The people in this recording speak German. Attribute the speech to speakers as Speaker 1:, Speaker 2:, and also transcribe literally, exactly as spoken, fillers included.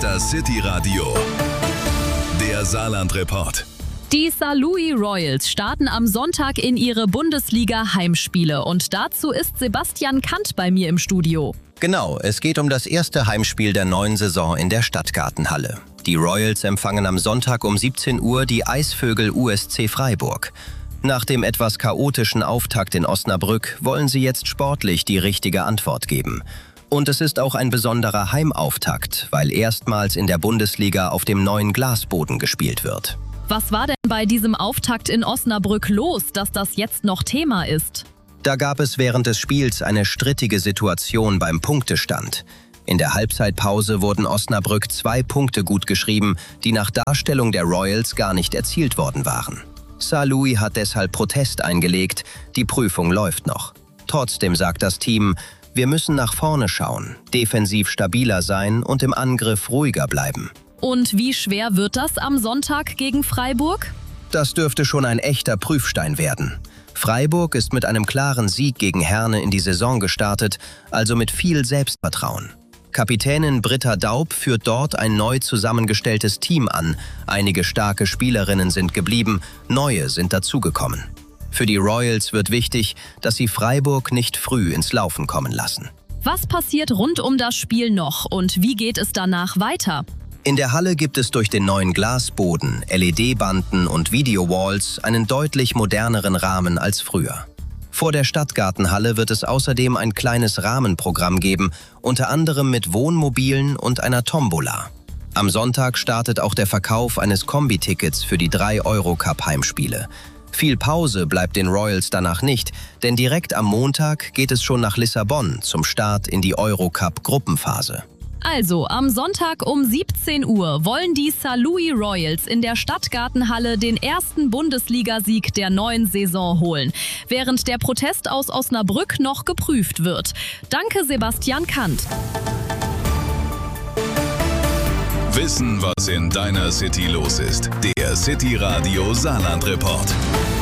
Speaker 1: ist das City Radio, der Saarland-Report.
Speaker 2: Die Saarlouis Royals starten am Sonntag in ihre Bundesliga-Heimspiele und dazu ist Sebastian Kant bei mir im Studio.
Speaker 3: Genau, es geht um das erste Heimspiel der neuen Saison in der Stadtgartenhalle. Die Royals empfangen am Sonntag um siebzehn Uhr die Eisvögel U S C Freiburg. Nach dem etwas chaotischen Auftakt in Osnabrück wollen sie jetzt sportlich die richtige Antwort geben. Und es ist auch ein besonderer Heimauftakt, weil erstmals in der Bundesliga auf dem neuen Glasboden gespielt wird.
Speaker 2: Was war denn bei diesem Auftakt in Osnabrück los, dass das jetzt noch Thema ist?
Speaker 3: Da gab es während des Spiels eine strittige Situation beim Punktestand. In der Halbzeitpause wurden Osnabrück zwei Punkte gutgeschrieben, die nach Darstellung der Royals gar nicht erzielt worden waren. Saarlouis hat deshalb Protest eingelegt, die Prüfung läuft noch. Trotzdem sagt das Team, wir müssen nach vorne schauen, defensiv stabiler sein und im Angriff ruhiger bleiben.
Speaker 2: Und wie schwer wird das am Sonntag gegen Freiburg?
Speaker 3: Das dürfte schon ein echter Prüfstein werden. Freiburg ist mit einem klaren Sieg gegen Herne in die Saison gestartet, also mit viel Selbstvertrauen. Kapitänin Britta Daub führt dort ein neu zusammengestelltes Team an. Einige starke Spielerinnen sind geblieben, neue sind dazugekommen. Für die Royals wird wichtig, dass sie Freiburg nicht früh ins Laufen kommen lassen.
Speaker 2: Was passiert rund um das Spiel noch und wie geht es danach weiter?
Speaker 3: In der Halle gibt es durch den neuen Glasboden, L E D-Banden und Video-Walls einen deutlich moderneren Rahmen als früher. Vor der Stadtgartenhalle wird es außerdem ein kleines Rahmenprogramm geben, unter anderem mit Wohnmobilen und einer Tombola. Am Sonntag startet auch der Verkauf eines Kombi-Tickets für die drei Eurocup-Heimspiele. Viel Pause bleibt den Royals danach nicht, denn direkt am Montag geht es schon nach Lissabon zum Start in die Eurocup-Gruppenphase.
Speaker 2: Also, am Sonntag um siebzehn Uhr wollen die Saarlouis Royals in der Stadtgartenhalle den ersten Bundesligasieg der neuen Saison holen, während der Protest aus Osnabrück noch geprüft wird. Danke, Sebastian Kant.
Speaker 1: Wissen, was in deiner City los ist. Der City Radio Saarland-Report.